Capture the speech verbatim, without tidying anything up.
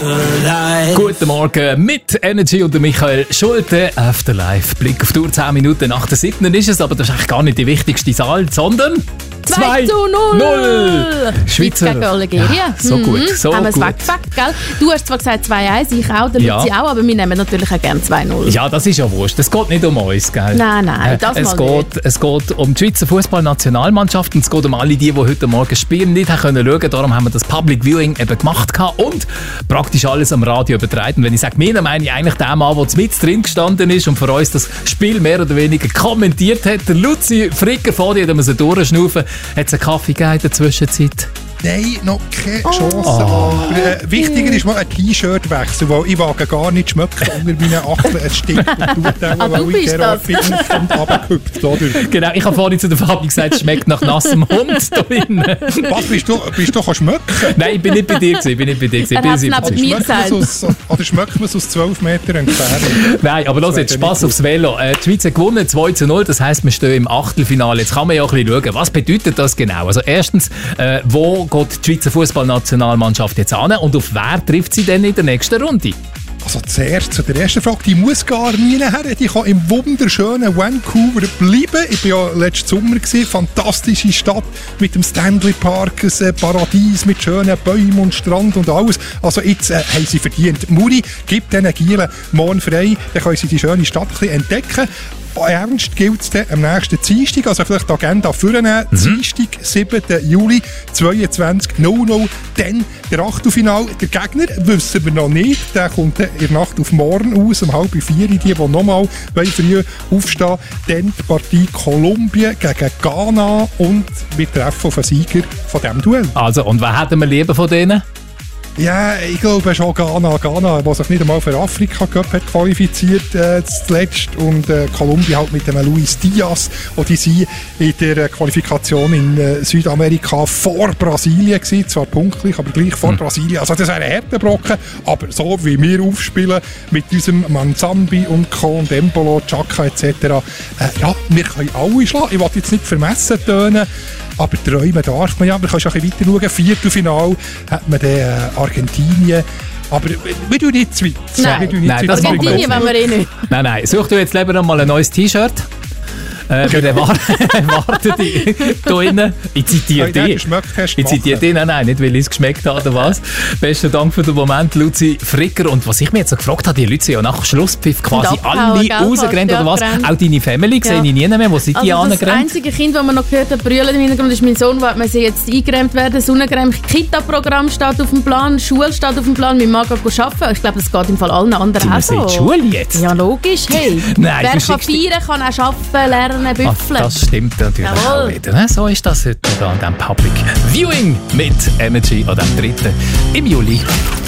Guten Morgen mit Energy und Michael Schulte. Afterlife. Blick auf die Uhr, zehn Minuten nach der siebten ist es, aber das ist eigentlich gar nicht die wichtigste Zahl, sondern zwei zu null! Schweizer. Gegen Algerien. Ja, so mhm. gut, so haben wir es gut. weggepackt, gell? Du hast zwar gesagt zwei eins, ich auch, der Ja. Luzi auch, aber wir nehmen natürlich auch gerne zwei null. Ja, das ist ja wurscht. Es geht nicht um uns, gell? Nein, nein, das es mal geht, nicht. Es geht um die Schweizer Fußballnationalmannschaft und es geht um alle die, die heute Morgen spielen nicht haben können schauen. Darum haben wir das Public Viewing eben gemacht und praktisch alles am Radio übertragen. Wenn ich sage, mir, dann meine ich eigentlich den Mann, der mit drin gestanden ist und für uns das Spiel mehr oder weniger kommentiert hat. Der Luzi Fricker vor dir, da muss er durchschnaufen. Hat es einen Kaffee gegeben in der Zwischenzeit? Nein, noch keine Chance. Oh. Aber, äh, wichtiger ist mal ein T-Shirt-Wechsel, weil ich wage gar nicht schmecken unter meinen Achseln. Es stinkt und tut auch, Ah, du weil ich bist derart das. Fitness und runtergehüpft, oder? Genau, ich habe vorhin zu der Fabi gesagt, es schmeckt nach nassem Hund da drinnen. Was, bist du, bist du schmecken? Nein, ich bin nicht bei dir gewesen, ich bin nicht bei dir gewesen. Ich Er bin hat's siebzig. neben mir Schmeckt man's gesagt. aus, oder schmeckt man es aus zwölf Metern Entfernung? Nein, aber los jetzt, wäre Spass nicht aufs Velo. Äh, die Schweiz hat gewonnen, zwei zu null, das heisst, wir stehen im Achtelfinale. Jetzt kann man ja ein bisschen schauen, was bedeutet das genau? Also erstens, äh, wo geht die Schweizer Fußballnationalmannschaft jetzt an und auf wer trifft sie denn in der nächsten Runde? Also zuerst zu der ersten Frage, die muss gar nie her. Die kann im wunderschönen Vancouver bleiben. Ich war ja letzten Sommer gewesen. Fantastische Stadt mit dem Stanley Park, ein äh, Paradies mit schönen Bäumen und Strand und alles. Also jetzt äh, haben sie verdient. Muri gibt diesen Gielen morgen frei, dann können sie die schöne Stadt ein bisschen entdecken. Ernst gilt es dann am nächsten Dienstag, also vielleicht die Agenda vornehmen. Mhm. Dienstag, siebten Juli, zweiundzwanzig Uhr null. Dann der Achtelfinale. Der Gegner wissen wir noch nicht. Der kommt dann in der Nacht auf morgen aus, um halb vier. Die, die nochmal früh aufstehen. Dann die Partie Kolumbien gegen Ghana und wir treffen auf einen Sieger von diesem Duell. Also, und wer hätten wir lieber von denen? Ja, ich glaube schon Ghana. Ghana, der sich nicht einmal für Afrika Cup hat qualifiziert äh, zuletzt. Und äh, Kolumbien halt mit dem Luis Diaz. Und die sind in der äh, Qualifikation in äh, Südamerika vor Brasilien gewesen. Zwar punktlich, aber gleich vor mhm. Brasilien. Also das wäre ein harter Brocken. Aber so wie wir aufspielen mit unserem Manzambi und Co. und Embolo, Chaka et cetera. Äh, ja, wir können alle schlagen. Ich will jetzt nicht vermessen tönen. Aber träumen darf man ja. Man kann schon ein bisschen weiter schauen. Viertelfinale hat man dann äh, Argentinien. Aber wir tun nicht zu weit. Nein, wir tun nicht nein, zu weit. das machen wir Argentinien wollen wir eh nicht. Nein, nein, such du jetzt lieber noch mal ein neues T-Shirt. Äh, wir erwarten dich hier innen. Ich zitiere Hey, dich. Geschmacktest Ich zitiere dich, nein, nein, nicht weil ich es geschmeckt habe oder was. Besten Dank für den Moment, Luzi Fricker. Und was ich mir jetzt so gefragt habe, die Leute sind ja nach Schlusspfiff quasi abgehauen, alle gell, rausgerannt fast, oder was? ja, gerannt. Auch deine Family Ja. sehe ich nie mehr. Wo sind die Also das angerannt? einzige Kind, das man noch gehört hat, brüllen im Hintergrund, ist mein Sohn, der man jetzt eingeräumt werden. Sonnencreme, Kita-Programm steht auf dem Plan, Schule steht auf dem Plan, mein Mann geht arbeiten. Ich glaube, das geht im Fall allen anderen Die auch müssen in die so. Schule jetzt? Ja, logisch. Hey, Nein, wer du kann schickst die- feiern, kann auch arbeiten, lernen, Ah, büffeln. das stimmt natürlich Jawohl. auch wieder. ne? So ist das heute an diesem Public Viewing mit Energy an dem dritten im Juli.